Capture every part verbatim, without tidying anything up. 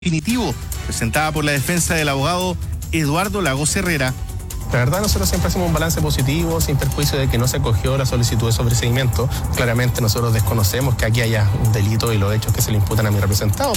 definitivo, presentada por la defensa del abogado Eduardo Lagos Herrera. La verdad, nosotros siempre hacemos un balance positivo, sin perjuicio de que no se acogió la solicitud de sobreseimiento. Claramente nosotros desconocemos que aquí haya un delito y los hechos que se le imputan a mi representado.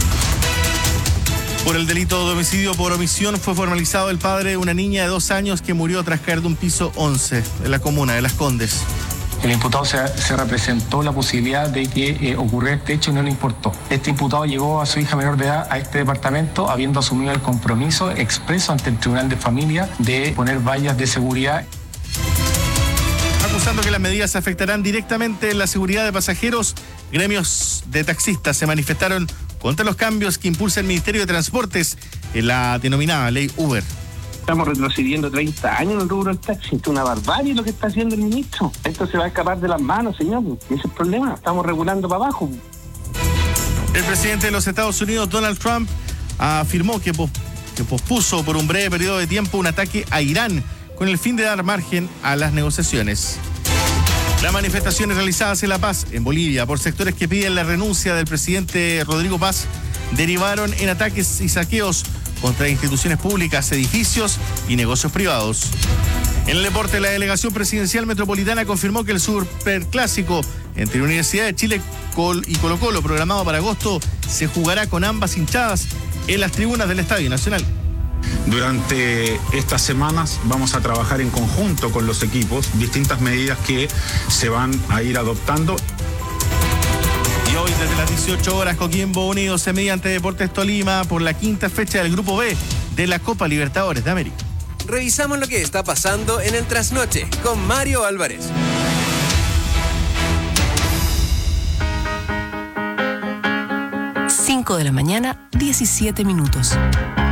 Por el delito de homicidio por omisión fue formalizado el padre de una niña de dos años que murió tras caer de un piso once en la comuna de Las Condes. El imputado se, se representó la posibilidad de que eh, ocurriera este hecho y no le importó. Este imputado llegó a su hija menor de edad a este departamento habiendo asumido el compromiso expreso ante el Tribunal de Familia de poner vallas de seguridad. Acusando que las medidas afectarán directamente la seguridad de pasajeros, gremios de taxistas se manifestaron contra los cambios que impulsa el Ministerio de Transportes en la denominada Ley Uber. Estamos retrocediendo treinta años en el rubro del taxi. Es una barbarie lo que está haciendo el ministro. Esto se va a escapar de las manos, señor. Ese es el problema. Estamos regulando para abajo. El presidente de los Estados Unidos, Donald Trump, afirmó que, pos- que pospuso por un breve periodo de tiempo un ataque a Irán con el fin de dar margen a las negociaciones. Las manifestaciones realizadas en La Paz, en Bolivia, por sectores que piden la renuncia del presidente Rodrigo Paz, derivaron en ataques y saqueos contra instituciones públicas, edificios y negocios privados. En el deporte, la delegación presidencial metropolitana confirmó que el superclásico entre la Universidad de Chile y Colo-Colo, programado para agosto, se jugará con ambas hinchadas en las tribunas del Estadio Nacional. Durante estas semanas vamos a trabajar en conjunto con los equipos distintas medidas que se van a ir adoptando. Y hoy desde las dieciocho horas Coquimbo Unido se mide ante Deportes Tolima por la quinta fecha del Grupo B de la Copa Libertadores de América. Revisamos lo que está pasando en el Trasnoche con Mario Álvarez. cinco de la mañana, diecisiete minutos.